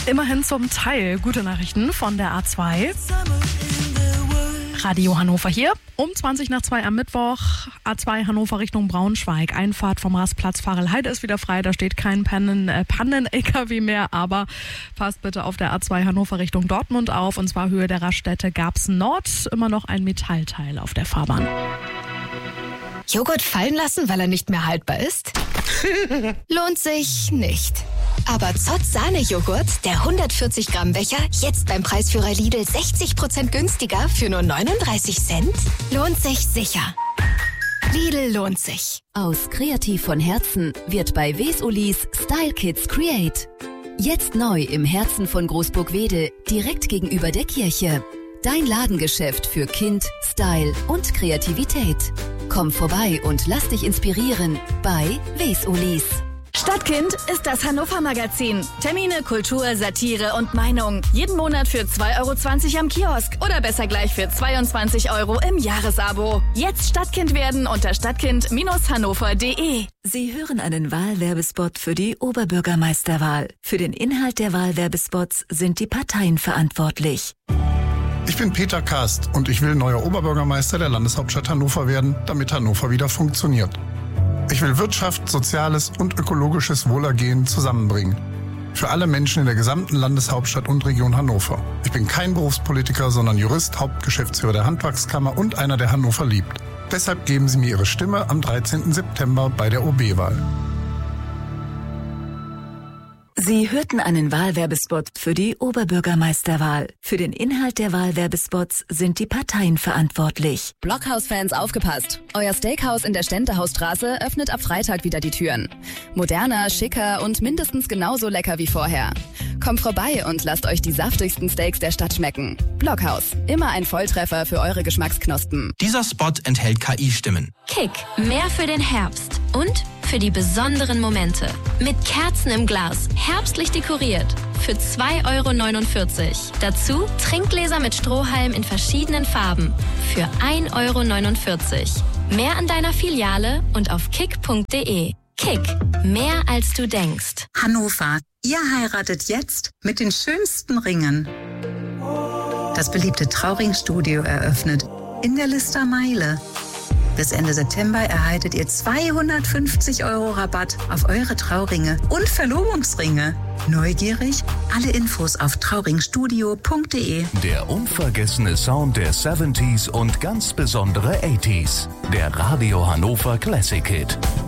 Immerhin zum Teil gute Nachrichten von der A2. Radio Hannover hier. Um 1:20 am Mittwoch, A2 Hannover Richtung Braunschweig. Einfahrt vom Rastplatz Farelheide ist wieder frei. Da steht kein Pannen-LKW mehr, aber passt bitte auf der A2 Hannover Richtung Dortmund auf. Und zwar Höhe der Raststätte Garbsen Nord. Immer noch ein Metallteil auf der Fahrbahn. Joghurt fallen lassen, weil er nicht mehr haltbar ist? Lohnt sich nicht. Aber Zott Sahne-Joghurt, der 140 Gramm Becher, jetzt beim Preisführer Lidl 60% günstiger für nur 39 Cent? Lohnt sich sicher. Lidl lohnt sich. Aus Kreativ von Herzen wird bei Wesulis Style Kids Create. Jetzt neu im Herzen von Großburg-Wedel, direkt gegenüber der Kirche. Dein Ladengeschäft für Kind, Style und Kreativität. Komm vorbei und lass dich inspirieren bei Wesulis. Stadtkind ist das Hannover-Magazin. Termine, Kultur, Satire und Meinung. Jeden Monat für 2,20 € am Kiosk. Oder besser gleich für 22 € im Jahresabo. Jetzt Stadtkind werden unter stadtkind-hannover.de. Sie hören einen Wahlwerbespot für die Oberbürgermeisterwahl. Für den Inhalt der Wahlwerbespots sind die Parteien verantwortlich. Ich bin Peter Karst und ich will neuer Oberbürgermeister der Landeshauptstadt Hannover werden, damit Hannover wieder funktioniert. Ich will Wirtschaft, Soziales und ökologisches Wohlergehen zusammenbringen. Für alle Menschen in der gesamten Landeshauptstadt und Region Hannover. Ich bin kein Berufspolitiker, sondern Jurist, Hauptgeschäftsführer der Handwerkskammer und einer, der Hannover liebt. Deshalb geben Sie mir Ihre Stimme am 13. September bei der OB-Wahl. Sie hörten einen Wahlwerbespot für die Oberbürgermeisterwahl. Für den Inhalt der Wahlwerbespots sind die Parteien verantwortlich. Blockhaus-Fans aufgepasst. Euer Steakhouse in der Ständehausstraße öffnet ab Freitag wieder die Türen. Moderner, schicker und mindestens genauso lecker wie vorher. Kommt vorbei und lasst euch die saftigsten Steaks der Stadt schmecken. Blockhaus. Immer ein Volltreffer für eure Geschmacksknospen. Dieser Spot enthält KI-Stimmen. Kick. Mehr für den Herbst. Und für die besonderen Momente. Mit Kerzen im Glas. Herbstlich dekoriert. Für 2,49 €. Dazu Trinkgläser mit Strohhalm in verschiedenen Farben. Für 1,49 €. Mehr an deiner Filiale und auf kick.de. Kick. Mehr als du denkst. Hannover. Ihr heiratet jetzt mit den schönsten Ringen. Das beliebte Trauringstudio eröffnet in der Lister Meile. Bis Ende September erhaltet ihr 250 € Rabatt auf eure Trauringe und Verlobungsringe. Neugierig? Alle Infos auf trauringstudio.de. Der unvergessene Sound der 70s und ganz besondere 80s. Der Radio Hannover Classic Hit.